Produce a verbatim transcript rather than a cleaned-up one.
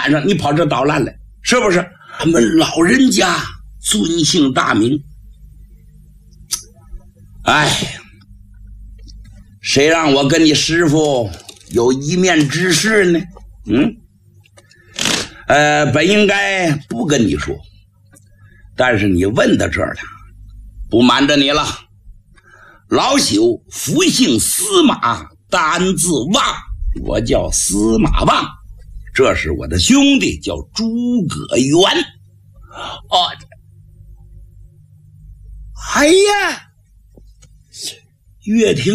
晚上你跑这捣乱来，是不是？俺们老人家尊姓大名。哎，谁让我跟你师傅有一面之誓呢？嗯，呃，本应该不跟你说，但是你问到这儿了，不瞒着你了。老朽福姓司马，单字望，我叫司马望，这是我的兄弟，叫诸葛元。哦，哎呀，岳霆